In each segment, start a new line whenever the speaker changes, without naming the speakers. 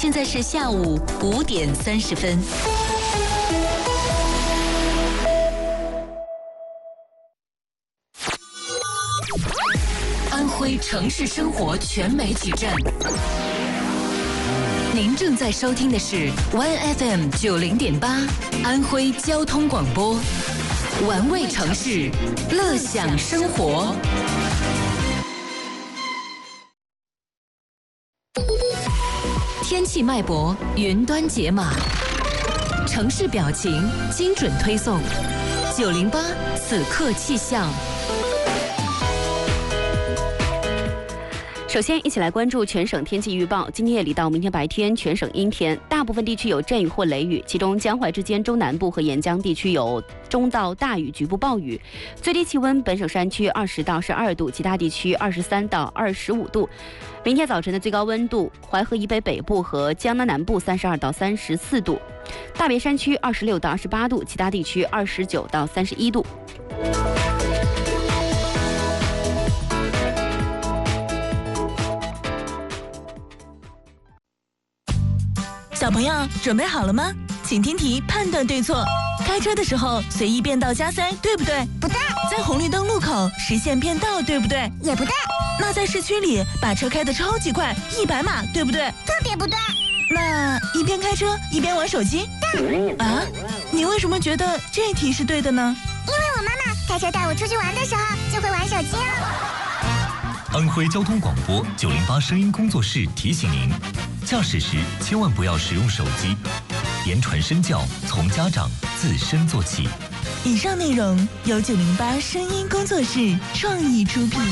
现在是下午5点30分。安徽城市生活全媒体站，您正在收听的是 1FM 90.8安徽交通广播，玩味城市，乐享生活。天气脉搏，云端解码，城市表情，精准推送。908此刻气象。
首先，一起来关注全省天气预报。今天夜里到明天白天，全省阴天，大部分地区有阵雨或雷雨，其中江淮之间中南部和沿江地区有中到大雨，局部暴雨。最低气温，本省山区20到12度，其他地区23到25度。明天早晨的最高温度，淮河以北北部和江南南部32到34度，大别山区26到28度，其他地区29到31度。
小朋友准备好了吗？请听题，判断对错。开车的时候随意变道加塞，对不对？
不对。
在红绿灯路口实现变道，对不对？
也不对。
那在市区里把车开得超级快，100码，对不对？
特别不对。
那一边开车一边玩手机？
对。
啊？你为什么觉得这题是对的呢？
因为我妈妈开车带我出去玩的时候就会玩手机啊。
安徽交通广播908声音工作室提醒您，驾驶时千万不要使用手机，言传身教从家长自身做起。
以上内容由908声音工作室创意出品。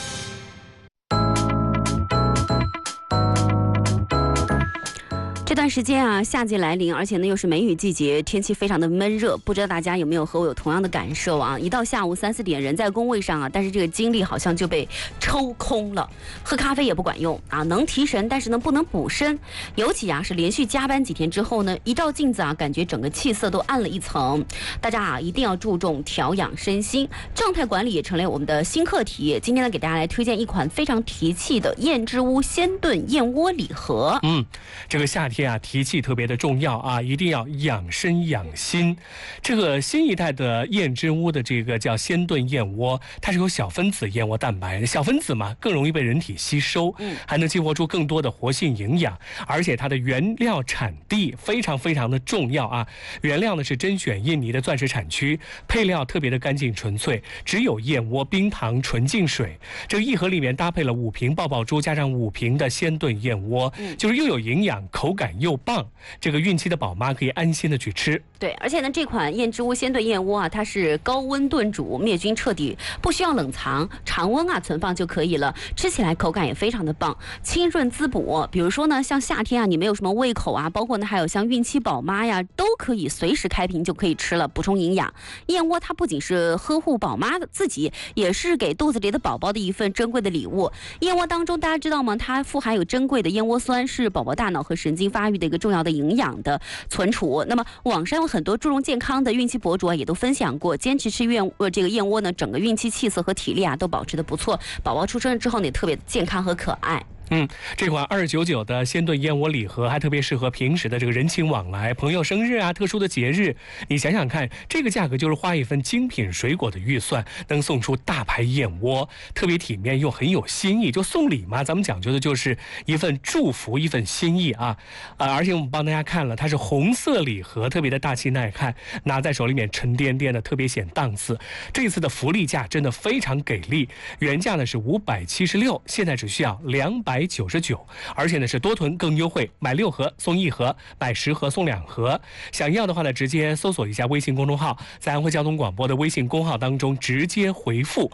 这段时间啊，夏季来临，而且呢又是梅雨季节，天气非常的闷热，不知道大家有没有和我有同样的感受啊？一到下午3、4点，人在工位上啊，但是这个精力好像就被抽空了，喝咖啡也不管用啊，能提神，但是呢不能补身。尤其啊是连续加班几天之后呢，一照镜子啊，感觉整个气色都暗了一层。大家啊一定要注重调养身心，状态管理也成了我们的新课题。今天呢，给大家来推荐一款非常提气的燕之屋鲜炖燕窝礼盒。
这个夏天啊，提气特别的重要啊，一定要养身养心。这个新一代的燕之屋的这个叫鲜炖燕窝，它是有小分子燕窝蛋白，小分子嘛更容易被人体吸收，还能激活出更多的活性营养，而且它的原料产地非常非常的重要啊。原料呢是甄选印尼的钻石产区，配料特别的干净纯粹，只有燕窝、冰糖、纯净水。这个一盒里面搭配了5瓶爆爆珠，加上5瓶的鲜炖燕窝，就是又有营养，口感又棒，这个孕期的宝妈可以安心的去吃。
对，而且呢，这款燕之屋鲜炖燕窝啊，它是高温炖煮，灭菌彻底，不需要冷藏，常温啊存放就可以了。吃起来口感也非常的棒，清润滋补。比如说呢，像夏天啊，你没有什么胃口啊，包括呢还有像孕期宝妈呀，都可以随时开瓶就可以吃了，补充营养。燕窝它不仅是呵护宝妈的自己，也是给肚子里的宝宝的一份珍贵的礼物。燕窝当中大家知道吗？它富含有珍贵的燕窝酸，是宝宝大脑和神经发育的一个重要的营养的存储。那么网上有很多注重健康的孕期博主啊，也都分享过，坚持吃这个燕窝呢，整个孕期气色和体力啊都保持得不错，宝宝出生之后呢也特别健康和可爱。
这款299的鲜炖燕窝礼盒还特别适合平时的这个人情往来，朋友生日啊，特殊的节日，你想想看，这个价格就是花一份精品水果的预算，能送出大牌燕窝，特别体面又很有新意。就送礼嘛，咱们讲究的就是一份祝福，一份心意啊。而且我们帮大家看了，它是红色礼盒，特别的大气耐看，拿在手里面沉甸甸的，特别显档次。这次的福利价真的非常给力，原价呢是576，现在只需要299，而且呢是多囤更优惠，买6盒送1盒，买10盒送2盒。想要的话呢，直接搜索一下微信公众号，在安徽交通广播的微信公号当中直接回复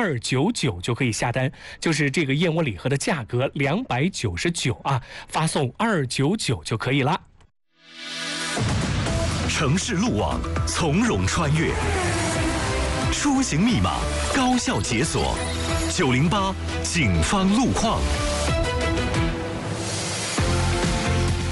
299就可以下单，就是这个燕窝礼盒的价格299啊，发送299就可以了。
城市路网从容穿越，出行密码高效解锁，908警方路况。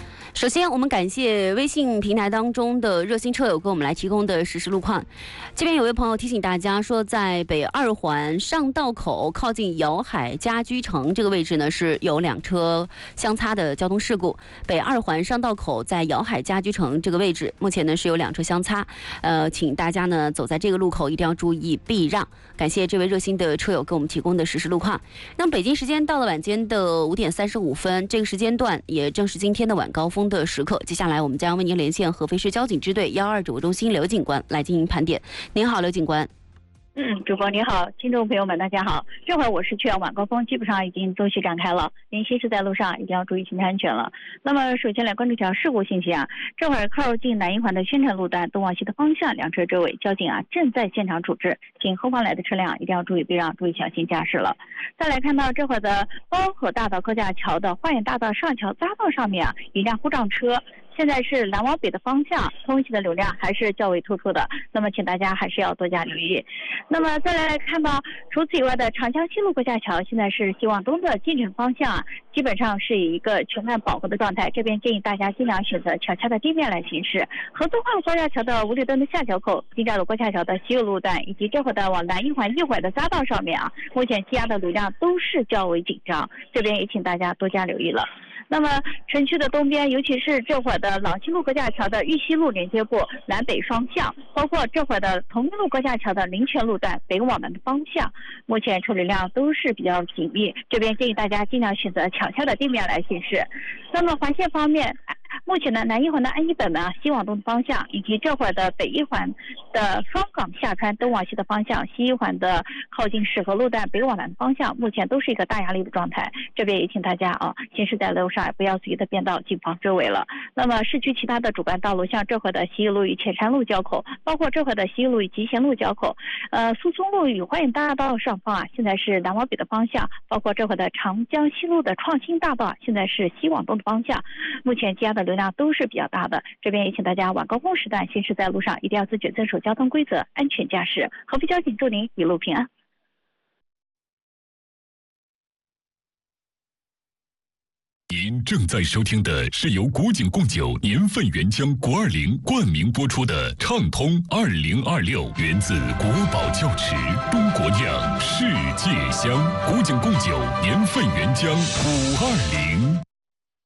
首先，我们感谢微信平台当中的热心车友给我们来提供的实时路况。这边有位朋友提醒大家说，在北二环上道口靠近瑶海家居城这个位置呢，是有2车相擦的交通事故。北二环上道口在瑶海家居城这个位置，目前呢是有2车相擦，请大家呢走在这个路口一定要注意避让。感谢这位热心的车友给我们提供的实时路况。那么北京时间到了晚间的5点35分，这个时间段也正是今天的晚高峰的时刻。接下来我们将为您连线合肥市交警支队112指挥中心刘警官来进行盘点。您好，刘警官。
主播你好，听众朋友们大家好。这会儿我市区晚高峰基本上已经陆续展开了，您行驶在路上一定要注意行车安全了。那么首先来关注一条事故信息啊，这会儿靠近南一环的宣城路段东往西的方向2车周围，交警正在现场处置，请后方来的车辆一定要注意避让，注意小心驾驶了。再来看到这会儿的包河大道高架桥的花园大道上桥匝道上面一辆护障车。现在是南往北的方向，通行的流量还是较为突出的，那么请大家还是要多加留意。那么再来看到，除此以外的长江西路高架桥，现在是西往东的进城方向基本上是以一个全面饱和的状态，这边建议大家尽量选择桥下的地面来行驶。合作化高架桥的五里墩的下桥口、金寨路高架桥的西右路段，以及这会的往南一环一环的匝道上面目前积压的流量都是较为紧张，这边也请大家多加留意了。那么城区的东边，尤其是这会儿的朗西路高架桥的玉溪路连接部南北双向，包括这会儿的同一路高架桥的林泉路段北往南的方向，目前车流量都是比较紧密，这边建议大家尽量选择桥下的地面来行驶。那么环线方面，目前的南一环的安一本西往东的方向，以及这会儿的北一环的双港下川东往西的方向，西一环的靠近市河路段北往南的方向，目前都是一个大压力的状态。这边也请大家行驶在路上不要随意的变道，谨防周围了。那么市区其他的主干道路，像这会儿的西一路与浅山路交口，包括这会儿的西一路与集贤路交口，苏松路与花园大道上方现在是南往北的方向，包括这会儿的长江西路的创新大道现在是西往东的方向，目前积压的流量都是比较大的。这边也请大家晚高峰时段行驶在路上一定要自觉遵守交通规则，安全驾驶。合肥交警祝您一路平安。
您正在收听的是由古井贡酒年份原浆国20冠名播出的畅通2026，源自国宝窖池，中国酿，世界香。古井贡酒年份原浆520。